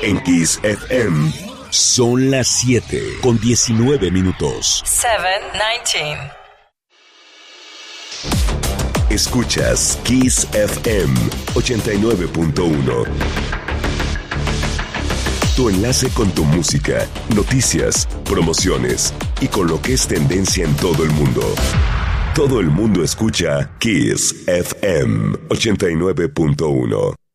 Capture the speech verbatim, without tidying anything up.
En Kiss F M. Son las siete con diecinueve minutos. siete diecinueve. Escuchas Kiss F M ochenta y nueve punto uno. Tu enlace con tu música, noticias, promociones y con lo que es tendencia en todo el mundo. Todo el mundo escucha Kiss F M ochenta y nueve punto uno.